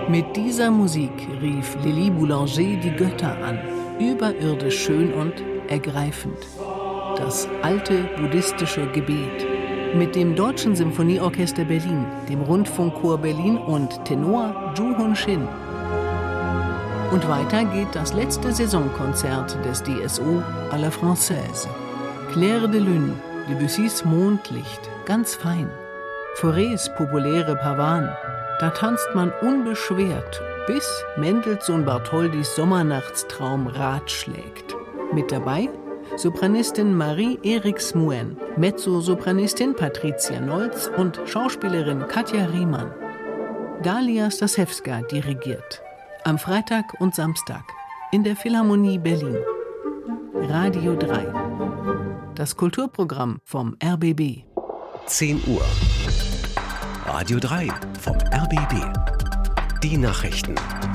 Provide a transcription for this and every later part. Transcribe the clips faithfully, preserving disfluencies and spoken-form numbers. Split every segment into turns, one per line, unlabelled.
Mit dieser Musik rief Lili Boulanger die Götter an, überirdisch schön und ergreifend. Das alte buddhistische Gebet. Mit dem Deutschen Symphonieorchester Berlin, dem Rundfunkchor Berlin und Tenor Ju Hun Shin. Und weiter geht das letzte Saisonkonzert des D S O à la Française. Clair de Lune, Debussys Mondlicht, ganz fein. Faurés populäre Pavane. Da tanzt man unbeschwert, bis Mendelssohn Bartholdys Sommernachtstraum Rat schlägt. Mit dabei Sopranistin Marie-Erik Smuen, Mezzosopranistin Patricia Nolz und Schauspielerin Katja Riemann. Dalia Stasewska dirigiert. Am Freitag und Samstag in der Philharmonie Berlin. Radio drei. Das Kulturprogramm vom R B B.
zehn Uhr. Radio drei vom R B B. Die Nachrichten.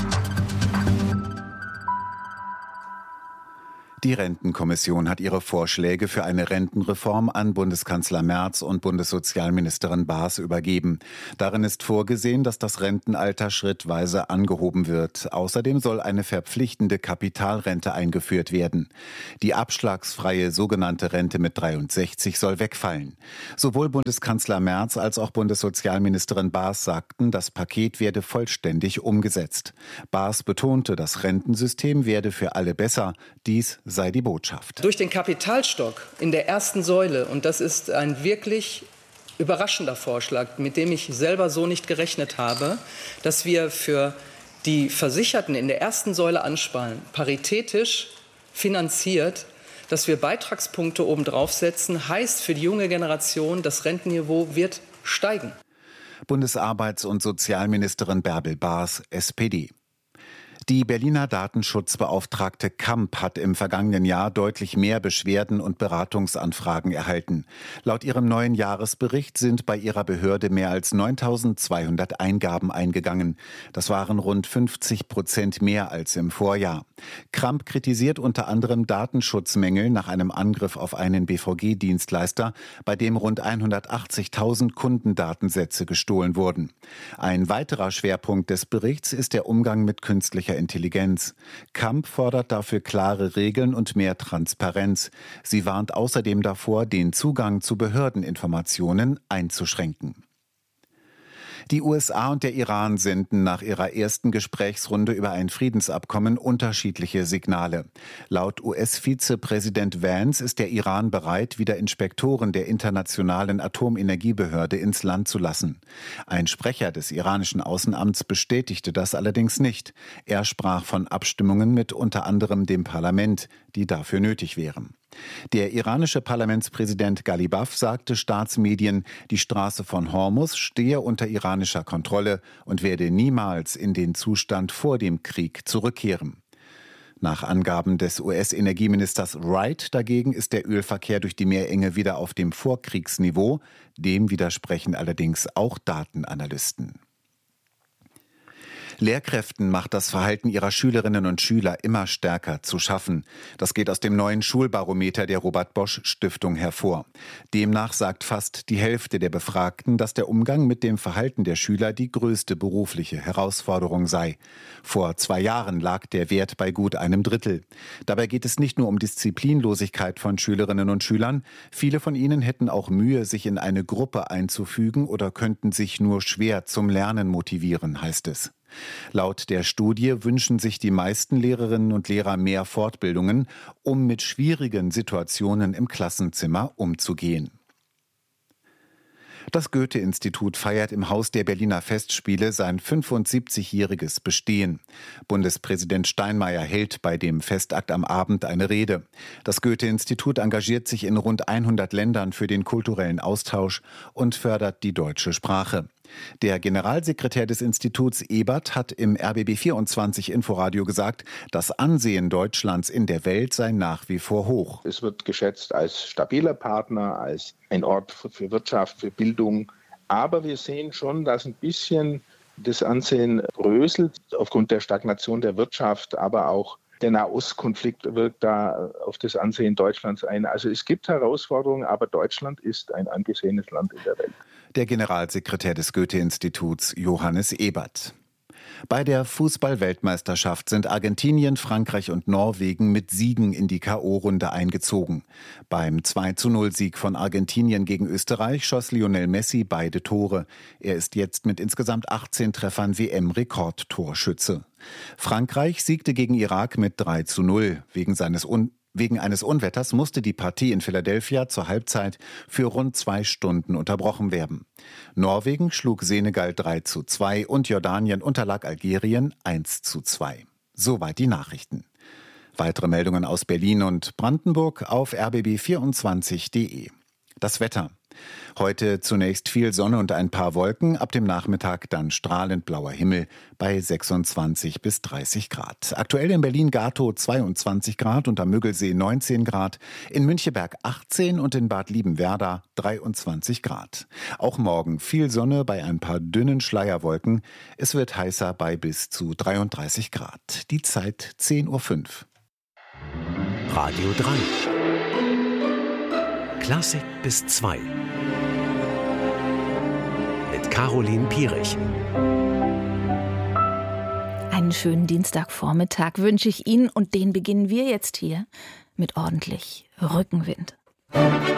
Die Rentenkommission hat ihre Vorschläge für eine Rentenreform an Bundeskanzler Merz und Bundessozialministerin Baas übergeben. Darin ist vorgesehen, dass das Rentenalter schrittweise angehoben wird. Außerdem soll eine verpflichtende Kapitalrente eingeführt werden. Die abschlagsfreie sogenannte Rente mit dreiundsechzig soll wegfallen. Sowohl Bundeskanzler Merz als auch Bundessozialministerin Baas sagten, das Paket werde vollständig umgesetzt. Baas betonte, das Rentensystem werde für alle besser. Dies sei die Botschaft.
Durch den Kapitalstock in der ersten Säule, und das ist ein wirklich überraschender Vorschlag, mit dem ich selber so nicht gerechnet habe, dass wir für die Versicherten in der ersten Säule ansparen, paritätisch finanziert, dass wir Beitragspunkte obendrauf setzen, heißt für die junge Generation, das Rentenniveau wird steigen.
Bundesarbeits- und Sozialministerin Bärbel Baas, S P D. Die Berliner Datenschutzbeauftragte Kamp hat im vergangenen Jahr deutlich mehr Beschwerden und Beratungsanfragen erhalten. Laut ihrem neuen Jahresbericht sind bei ihrer Behörde mehr als neuntausendzweihundert Eingaben eingegangen. Das waren rund fünfzig Prozent mehr als im Vorjahr. Kamp kritisiert unter anderem Datenschutzmängel nach einem Angriff auf einen B V G-Dienstleister, bei dem rund hundertachtzigtausend Kundendatensätze gestohlen wurden. Ein weiterer Schwerpunkt des Berichts ist der Umgang mit künstlicher Intelligenz. Kamp fordert dafür klare Regeln und mehr Transparenz. Sie warnt außerdem davor, den Zugang zu Behördeninformationen einzuschränken. Die U S A und der Iran senden nach ihrer ersten Gesprächsrunde über ein Friedensabkommen unterschiedliche Signale. Laut U S-Vizepräsident Vance ist der Iran bereit, wieder Inspektoren der Internationalen Atomenergiebehörde ins Land zu lassen. Ein Sprecher des iranischen Außenamts bestätigte das allerdings nicht. Er sprach von Abstimmungen mit unter anderem dem Parlament, die dafür nötig wären. Der iranische Parlamentspräsident Ghalibaf sagte Staatsmedien, die Straße von Hormuz stehe unter iranischer Kontrolle und werde niemals in den Zustand vor dem Krieg zurückkehren. Nach Angaben des U S-Energieministers Wright dagegen ist der Ölverkehr durch die Meerenge wieder auf dem Vorkriegsniveau. Dem widersprechen allerdings auch Datenanalysten. Lehrkräften macht das Verhalten ihrer Schülerinnen und Schüler immer stärker zu schaffen. Das geht aus dem neuen Schulbarometer der Robert-Bosch-Stiftung hervor. Demnach sagt fast die Hälfte der Befragten, dass der Umgang mit dem Verhalten der Schüler die größte berufliche Herausforderung sei. Vor zwei Jahren lag der Wert bei gut einem Drittel. Dabei geht es nicht nur um Disziplinlosigkeit von Schülerinnen und Schülern. Viele von ihnen hätten auch Mühe, sich in eine Gruppe einzufügen oder könnten sich nur schwer zum Lernen motivieren, heißt es. Laut der Studie wünschen sich die meisten Lehrerinnen und Lehrer mehr Fortbildungen, um mit schwierigen Situationen im Klassenzimmer umzugehen. Das Goethe-Institut feiert im Haus der Berliner Festspiele sein fünfundsiebzigjähriges Bestehen. Bundespräsident Steinmeier hält bei dem Festakt am Abend eine Rede. Das Goethe-Institut engagiert sich in rund hundert Ländern für den kulturellen Austausch und fördert die deutsche Sprache. Der Generalsekretär des Instituts Ebert hat im R B B vierundzwanzig Inforadio gesagt, das Ansehen Deutschlands in der Welt sei nach wie vor hoch.
Es wird geschätzt als stabiler Partner, als ein Ort für Wirtschaft, für Bildung. Aber wir sehen schon, dass ein bisschen das Ansehen bröselt aufgrund der Stagnation der Wirtschaft, aber auch der Nahostkonflikt wirkt da auf das Ansehen Deutschlands ein. Also es gibt Herausforderungen, aber Deutschland ist ein angesehenes Land in der Welt.
Der Generalsekretär des Goethe-Instituts Johannes Ebert. Bei der Fußball-Weltmeisterschaft sind Argentinien, Frankreich und Norwegen mit Siegen in die K O-Runde eingezogen. Beim zwei zu null Sieg von Argentinien gegen Österreich schoss Lionel Messi beide Tore. Er ist jetzt mit insgesamt achtzehn Treffern W M-Rekordtorschütze. Frankreich siegte gegen Irak mit drei zu null. Wegen seines Un- Wegen eines Unwetters musste die Partie in Philadelphia zur Halbzeit für rund zwei Stunden unterbrochen werden. Norwegen schlug Senegal drei zu zwei und Jordanien unterlag Algerien eins zu zwei. Soweit die Nachrichten. Weitere Meldungen aus Berlin und Brandenburg auf r b b vierundzwanzig punkt d e. Das Wetter. Heute zunächst viel Sonne und ein paar Wolken, ab dem Nachmittag dann strahlend blauer Himmel bei sechsundzwanzig bis dreißig Grad. Aktuell in Berlin-Gatow zweiundzwanzig Grad und am Müggelsee neunzehn Grad, in Müncheberg achtzehn und in Bad Liebenwerda dreiundzwanzig Grad. Auch morgen viel Sonne bei ein paar dünnen Schleierwolken. Es wird heißer bei bis zu dreiunddreißig Grad. Die Zeit zehn Uhr fünf.
Radio drei. Klassik bis zwei. Mit Caroline Pierich.
Einen schönen Dienstagvormittag wünsche ich Ihnen und den beginnen wir jetzt hier mit ordentlich Rückenwind.